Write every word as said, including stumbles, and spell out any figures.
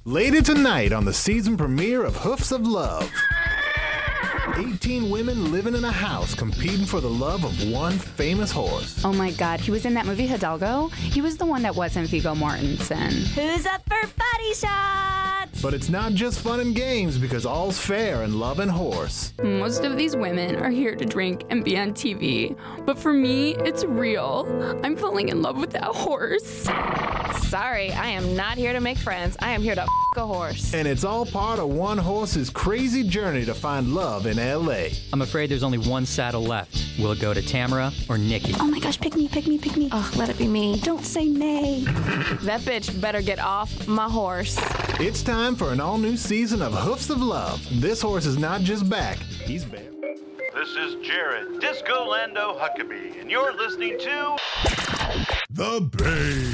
Later tonight on the season premiere of Hoofs of Love. eighteen women living in a house competing for the love of one famous horse. Oh my God, he was in that movie Hidalgo? He was the one that wasn't Viggo Mortensen. Who's up for body shots? But it's not just fun and games because all's fair in love and horse. Most of these women are here to drink and be on T V. But for me, it's real. I'm falling in love with that horse. Sorry, I am not here to make friends. I am here to f*** a horse. And it's all part of one horse's crazy journey to find love in L A. I'm afraid there's only one saddle left. Will it go to Tamara or Nikki? Oh my gosh, pick me, pick me, pick me. Oh, let it be me. Don't say nay. That bitch better get off my horse. It's time for an all-new season of Hoofs of Love. This horse is not just back, he's back. This is Jared Disco Lando Huckabee, and you're listening to The Bay.